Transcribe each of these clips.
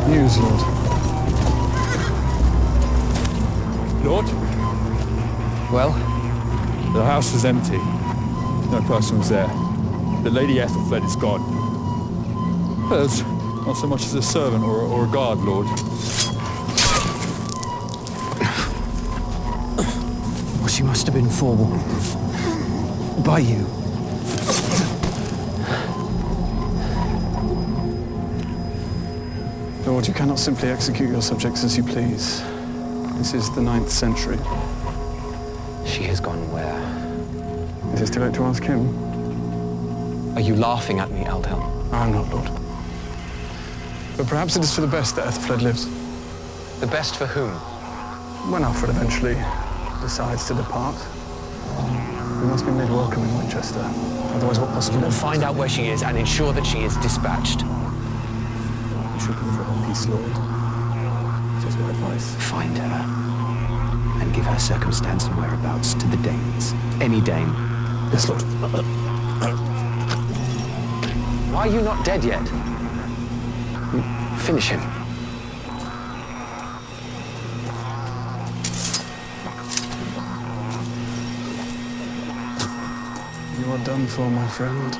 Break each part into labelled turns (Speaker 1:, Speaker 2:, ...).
Speaker 1: news, Lord?
Speaker 2: Lord?
Speaker 3: Well?
Speaker 2: The house was empty. No person was there. The Lady Ethelfled is gone. There's not so much as a servant or a guard, Lord.
Speaker 3: Well, she must have been forewarned. By you.
Speaker 1: Lord, you cannot simply execute your subjects as you please. This is the 9th century.
Speaker 3: She has gone where?
Speaker 1: It is too late to ask him.
Speaker 3: Are you laughing at me, Aldhelm?
Speaker 1: I am not, Lord. But perhaps it is for the best that Ethelfled lives.
Speaker 3: The best for whom?
Speaker 1: When Alfred eventually decides to depart, we must be made welcome in Winchester. Otherwise, what possible?
Speaker 3: We'll find out where she is and ensure that she is dispatched.
Speaker 1: You should deliver her peace, Lord. Just my advice.
Speaker 3: Find her and give her circumstance and whereabouts to the Danes. Any Dane.
Speaker 1: Yes, Lord.
Speaker 3: Why are you not dead yet? Finish him.
Speaker 1: You are done for, my friend.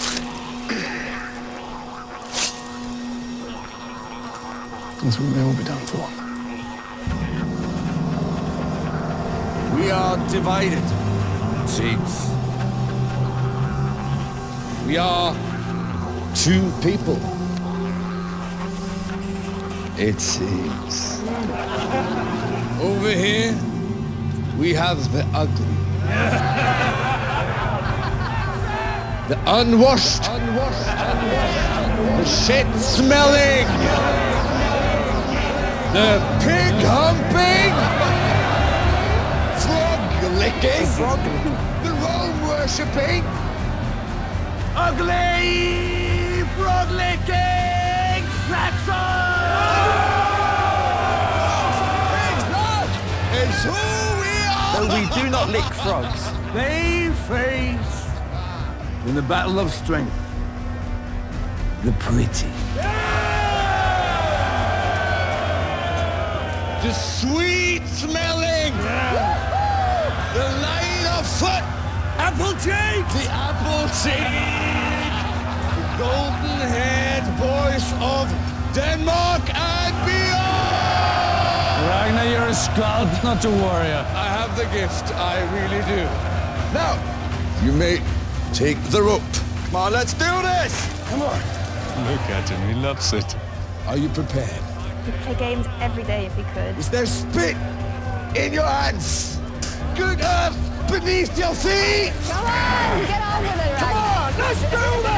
Speaker 1: As we may all be done for.
Speaker 4: We are divided, it seems. We are two people, it seems. Over here, we have the ugly. The unwashed. The shit-smelling. The pig-humping. Frog-licking. The Rome-worshipping. Ugly frog-licking Saxons! It's who we are!
Speaker 5: Though we do not lick frogs.
Speaker 4: They face in the battle of strength the pretty. The sweet-smelling. The light of foot. Applejack! The Applejack! The golden-haired voice of Denmark and beyond!
Speaker 2: Ragnar, you're a Skald, not a warrior.
Speaker 4: I have the gift, I really do. Now, you may take the rope. Come on, let's do this! Come on.
Speaker 2: Look at him, he loves it.
Speaker 4: Are you prepared?
Speaker 6: We'd play games every day if we could.
Speaker 4: Is there spit in your hands? Good earth beneath your feet?
Speaker 6: Come on, get on with it,
Speaker 4: Come
Speaker 6: Ragnar.
Speaker 4: on, let's do this!